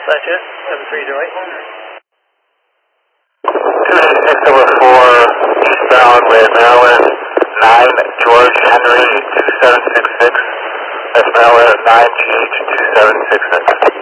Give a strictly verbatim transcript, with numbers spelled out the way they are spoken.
That's it, seven three zero eight. two six over four, eastbound with Maryland, nine George Henry two seven six six. That's Maryland, nine G H two seven six six.